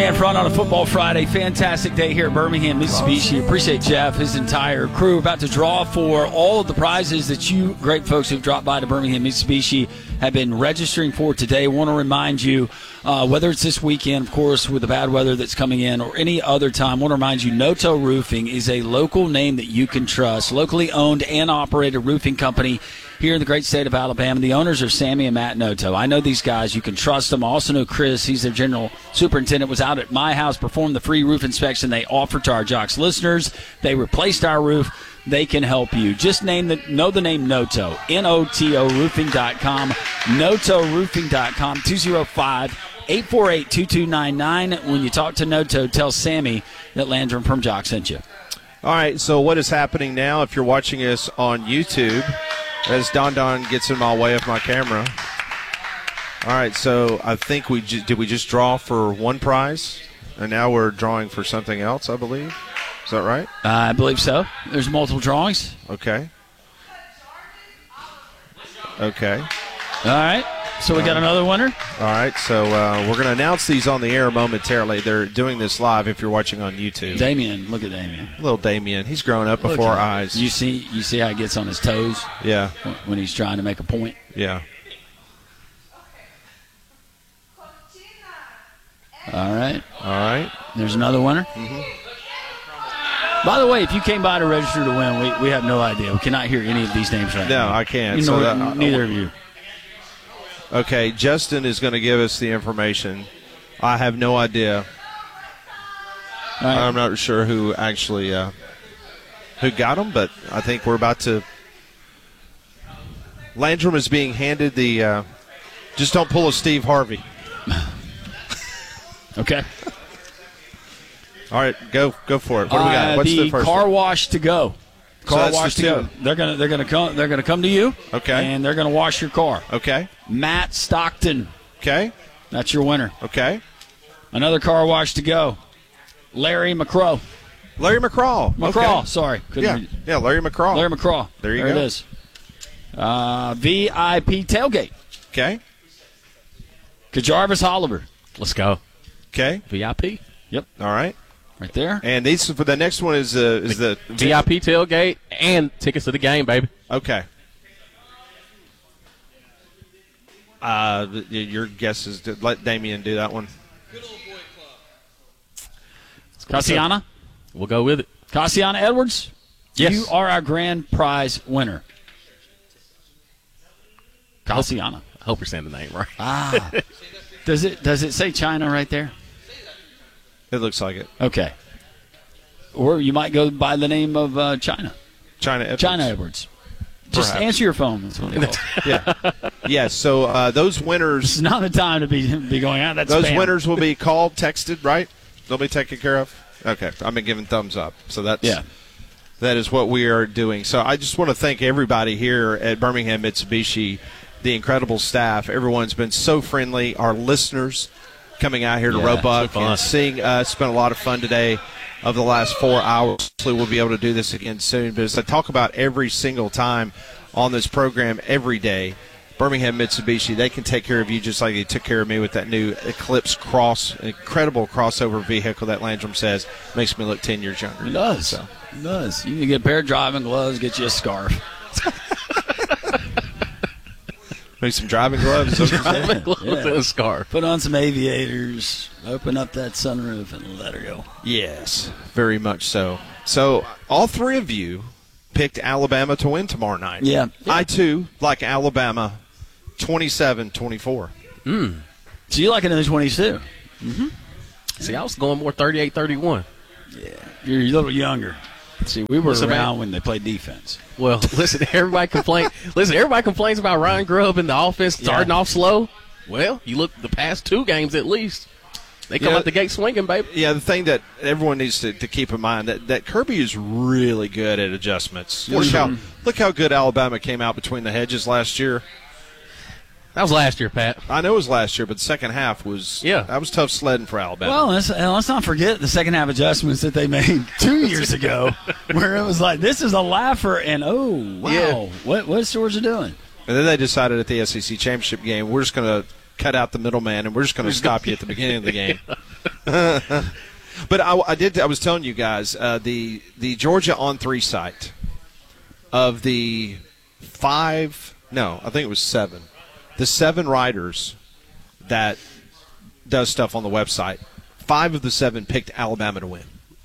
Man Front on a football Friday. Fantastic day here at Birmingham Mitsubishi. Appreciate Jeff, his entire crew. About to draw for all of the prizes that you great folks who've dropped by to Birmingham Mitsubishi have been registering for today. Want to remind you, whether it's this weekend, of course, with the bad weather that's coming in, or any other time, want to remind you, Noto Roofing is a local name that you can trust. Locally owned and operated roofing company here in the great state of Alabama. The owners are Sammy and Matt Noto. I know these guys. You can trust them. I also know Chris. He's their general superintendent. Was out at my house, performed the free roof inspection they offered to our Jocks listeners. They replaced our roof. They can help you. Just know the name Noto. N-O-T-O roofing.com. NotoRoofing.com. 205-848-2299. When you talk to Noto, tell Sammy that Landrum from Jock sent you. All right, so what is happening now, if you're watching us on YouTube, as Don gets in my way of my camera. All right, so I think did we just draw for one prize? And now we're drawing for something else, I believe. Is that right? I believe so. There's multiple drawings. Okay. Okay. All right. So we got another winner. All right. So we're going to announce these on the air momentarily. They're doing this live if you're watching on YouTube. Damien. Look at Damien. Little Damien. He's growing up before our eyes. You see how he gets on his toes? Yeah. When he's trying to make a point? Yeah. All right. All right. There's another winner. Mm-hmm. By the way, if you came by to register to win, we have no idea. We cannot hear any of these names right now. No, I can't. Neither of you. Okay, Justin is going to give us the information. I have no idea. Right. I'm not sure who actually who got them, but I think we're about to. Landrum is being handed the. Just don't pull a Steve Harvey. Okay. All right, go for it. What do we got? What's the first car one? wash to go? Car wash to go. They're gonna come to you. Okay. And they're gonna wash your car. Okay. Matt Stockton. Okay. That's your winner. Okay. Another car wash to go. Larry McCraw. Larry McCraw. McCraw. Okay. Sorry. Yeah. Larry McCraw. Larry McCraw. There you go. There it is. VIP tailgate. Okay. Kajarvis Oliver. Let's go. Okay. VIP. Yep. All right. Right there. And these for the next one is the VIP tailgate and tickets to the game, baby. Okay. Your guess is to let Damien do that one. Good old boy club. Cassiana. We'll go with it. Cassiana Edwards. Yes. You are our grand prize winner. Cassiana. I hope you're saying the name right. Ah. Does it say China right there? It looks like it. Okay. Or you might go by the name of China. China Edwards. China Edwards. Just Perhaps. answer your phone. That's what they call it. Yeah. Yes. So those winners. This is not the time to be going out. That's those spam. winners will be called, texted, right? They'll be taken care of. Okay. I've been giving thumbs up. So that is what we are doing. So I just want to thank everybody here at Birmingham Mitsubishi, the incredible staff. Everyone's been so friendly. Our listeners coming out here to Roebuck and seeing us. It's been a lot of fun today of the last 4 hours. Hopefully we'll be able to do this again soon. But as I talk about every single time on this program, every day, Birmingham Mitsubishi, they can take care of you just like they took care of me with that new Eclipse Cross, incredible crossover vehicle that Landrum says makes me look 10 years younger. It does. So. It does. You can get a pair of driving gloves, get you a scarf. Maybe some driving gloves. Driving gloves and a scarf. Put on some aviators, open up that sunroof, and let her go. Yes, very much so. So all three of you picked Alabama to win tomorrow night. Yeah. I, too, like Alabama 27-24. So you like another 22? Mm-hmm. See, I was going more 38-31. Yeah. You're a little younger. See, we were around when they played defense. Well, listen, everybody complains about Ryan Grubb and the offense starting off slow. Well, you look the past two games at least. They come out the gate swinging, baby. Yeah, the thing that everyone needs to keep in mind, that Kirby is really good at adjustments. Look how good Alabama came out between the hedges last year. That was last year, Pat. I know it was last year, but the second half was that was tough sledding for Alabama. Well, let's not forget the second half adjustments that they made 2 years ago, where it was like, this is a laugher, and what's Georgia doing? And then they decided at the SEC championship game, we're just going to cut out the middleman, and we're just going to stop you at the beginning of the game. But I was telling you guys, the Georgia On 3 site of the 5, no, I think it was 7. The 7 writers that does stuff on the website, 5 of the 7 picked Alabama to win.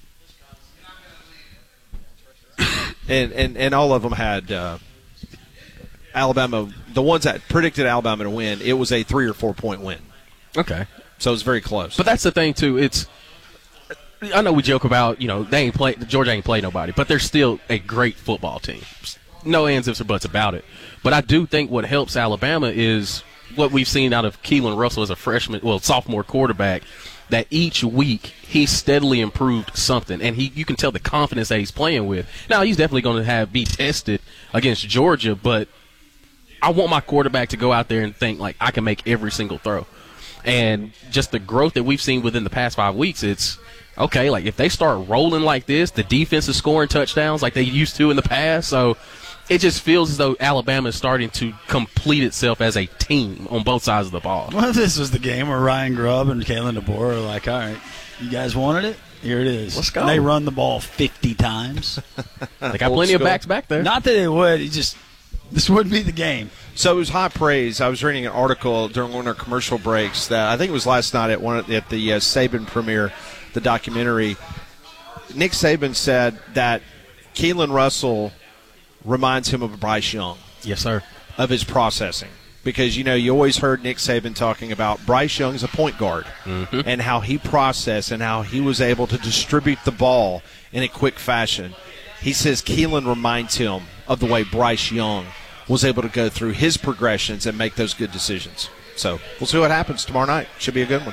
And all of them had Alabama. The ones that predicted Alabama to win, it was a 3 or 4 point win. Okay. So it was very close. But that's the thing too. I know we joke about, Georgia ain't played nobody, but they're still a great football team. No ands, ifs, or buts about it. But I do think what helps Alabama is what we've seen out of Keelan Russell as a sophomore quarterback, that each week he steadily improved something, and you can tell the confidence that he's playing with. Now, he's definitely going to be tested against Georgia, but I want my quarterback to go out there and think, like, I can make every single throw. And just the growth that we've seen within the past 5 weeks, it's okay, like if they start rolling like this, the defense is scoring touchdowns like they used to in the past. So it just feels as though Alabama is starting to complete itself as a team on both sides of the ball. Well, this was the game where Ryan Grubb and Kalen DeBoer were like, all right, you guys wanted it? Here it is. Let's go. And they run the ball 50 times. They got plenty of backs back there. Not that it would. This would be the game. So it was high praise. I was reading an article during one of our commercial breaks that I think it was last night at the Saban premiere, the documentary. Nick Saban said that Keelan Russell reminds him of Bryce Young. Yes, sir. Of his processing. Because, you always heard Nick Saban talking about Bryce Young as a point guard and how he processed and how he was able to distribute the ball in a quick fashion. He says Keelan reminds him of the way Bryce Young was able to go through his progressions and make those good decisions. So we'll see what happens tomorrow night. Should be a good one.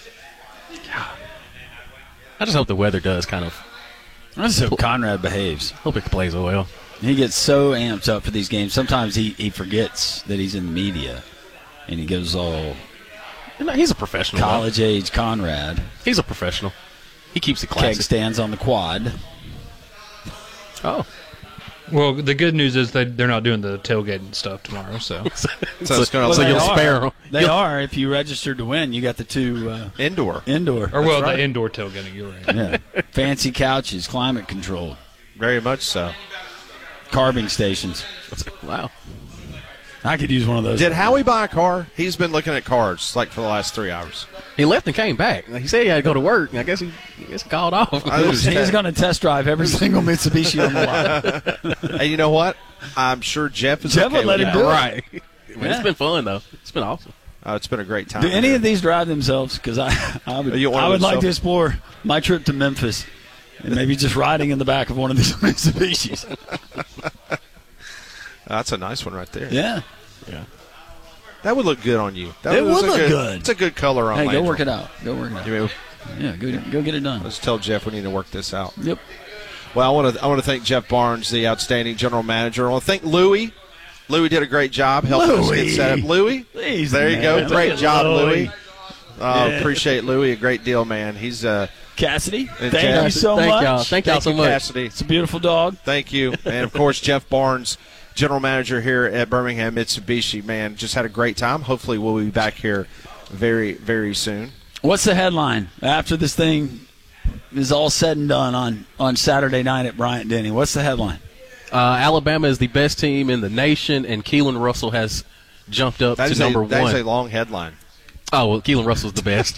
I just hope the weather does kind of. I just hope Conrad behaves. Hope it plays well. He gets so amped up for these games. Sometimes he forgets that he's in the media, and he goes all. He's a professional. College-age Conrad. He's a professional. He keeps it Keg classy. stands on the quad. Oh. Well, the good news is they're not doing the tailgating stuff tomorrow, so. So it's going so you'll spare them. They are. If you registered to win, you got the 2 indoor. Or, well, the indoor tailgating, you're right. Yeah. Fancy couches, climate controlled. Very much so. Carbing stations. Wow. I could use one of those. Did Howie buy a car? He's been looking at cars for the last 3 hours. He left and came back. He said he had to go to work. I guess he called off. He's going to test drive every single Mitsubishi on the lot. Hey, you know what? I'm sure Jeff is okay would let with him that. do it. Right. It's been fun, though. It's been awesome. It's been a great time. Do any of these drive themselves? Because I would like to explore my trip to Memphis and maybe just riding in the back of one of these Mitsubishis. That's a nice one right there. Yeah. That would look good on you. It would look good. It's a good color on Hey, Landry. go work it out. Yeah, go get it done. Let's tell Jeff we need to work this out. Yep. Well, I want to thank Jeff Barnes, the outstanding general manager. I want to thank Louie. Louie did a great job helping us get set up. Louie, there you go. Great job, Louie. Appreciate Louie a great deal, man. He's Cassidy, thank Jeff, you so much. Thank y'all so much. Cassidy. It's a beautiful dog. Thank you. And, of course, Jeff Barnes, general manager here at Birmingham Mitsubishi. Man, just had a great time. Hopefully we'll be back here very, very soon. What's the headline after this thing is all said and done on Saturday night at Bryant-Denny? What's the headline? Alabama is the best team in the nation, and Keelan Russell has jumped up to number 1. That is a long headline. Oh, well, Keelan Russell's the best.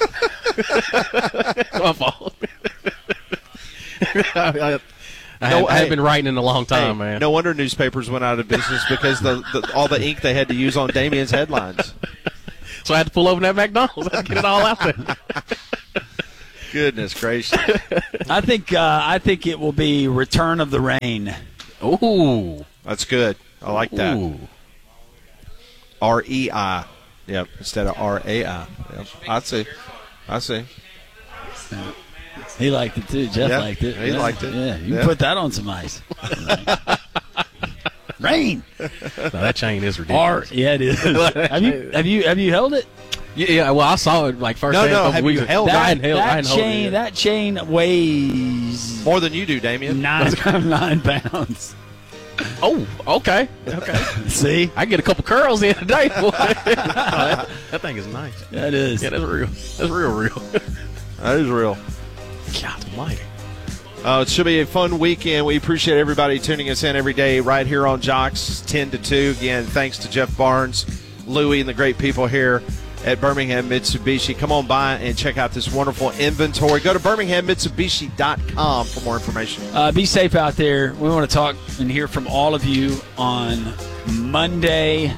My fault. I haven't been writing in a long time, man. No wonder newspapers went out of business because all the ink they had to use on Damien's headlines. So I had to pull over that McDonald's and get it all out there. Goodness gracious. I think it will be Return of the Rain. Ooh. That's good. I like that. Ooh. R-E-I. Yep, instead of R-A-I. Yep. I see. He liked it too. Jeff liked it. He liked it. Yeah, you put that on some ice. Rain. No, that chain is ridiculous. Yeah, it is. have you held it? Yeah. Well, I saw it like first. No. Have you held it? I hadn't held it. That chain weighs more than you do, Damien. 9 pounds. Oh, okay. See, I get a couple curls in today. Boy. That thing is nice. That is. Yeah, that's real. That's real. That is real. God almighty. It should be a fun weekend. We appreciate everybody tuning us in every day right here on Jocks 10 to 2. Again, thanks to Jeff Barnes, Louie, and the great people here at Birmingham Mitsubishi. Come on by and check out this wonderful inventory. Go to birminghammitsubishi.com for more information. Be safe out there. We want to talk and hear from all of you on Monday.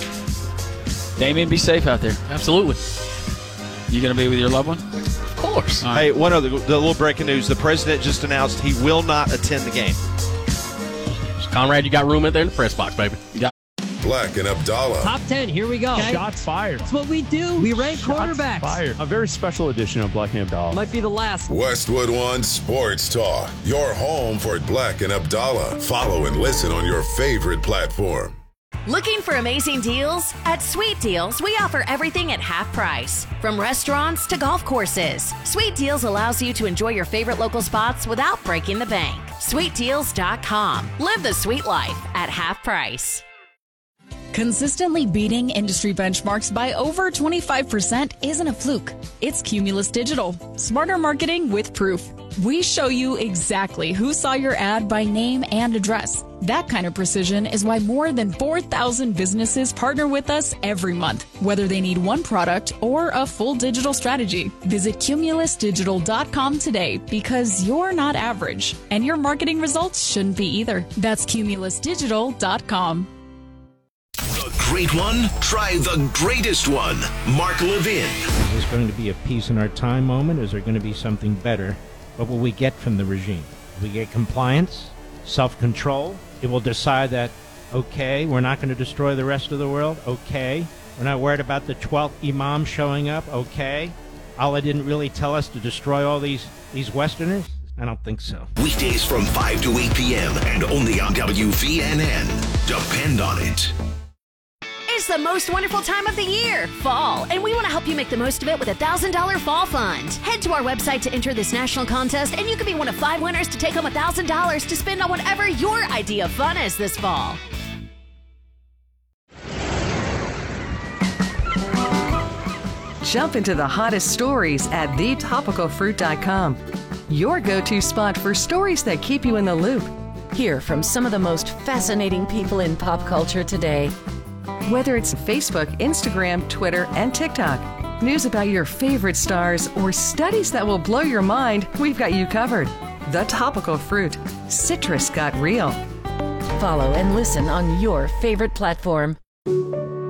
Damien, be safe out there. Absolutely. You going to be with your loved one? Of course. Right. Hey, one other the little breaking news. The president just announced he will not attend the game. Conrad, you got room in there in the press box, baby. Black and Abdallah. Top 10, here we go. Okay. Shots fired. That's what we do. We rank quarterbacks. Fired. A very special edition of Black and Abdallah. Might be the last. Westwood One Sports Talk. Your home for Black and Abdallah. Follow and listen on your favorite platform. Looking for amazing deals? At Sweet Deals, we offer everything at half price. From restaurants to golf courses, Sweet Deals allows you to enjoy your favorite local spots without breaking the bank. SweetDeals.com. Live the sweet life at half price. Consistently beating industry benchmarks by over 25% isn't a fluke. It's Cumulus Digital. Smarter marketing with proof. We show you exactly who saw your ad by name and address. That kind of precision is why more than 4,000 businesses partner with us every month, whether they need one product or a full digital strategy. Visit cumulusdigital.com today because you're not average, and your marketing results shouldn't be either. That's cumulusdigital.com. The great one? Try the greatest one. Mark Levin. Is this going to be a peace in our time moment? Is there going to be something better? What will we get from the regime? We get compliance, self-control. It will decide that, okay, we're not going to destroy the rest of the world. Okay. We're not worried about the 12th imam showing up. Okay. Allah didn't really tell us to destroy all these Westerners. I don't think so. Weekdays from 5 to 8 p.m. and only on WVNN. Depend on it. It's the most wonderful time of the year, fall, and we want to help you make the most of it with a $1,000 fall fund. Head to our website to enter this national contest, and you could be one of 5 winners to take home $1,000 to spend on whatever your idea of fun is this fall. Jump into the hottest stories at thetopicalfruit.com. Your go-to spot for stories that keep you in the loop. Hear from some of the most fascinating people in pop culture today. Whether it's Facebook, Instagram, Twitter, and TikTok, news about your favorite stars, or studies that will blow your mind, we've got you covered. The Topical Fruit. Citrus got real. Follow and listen on your favorite platform.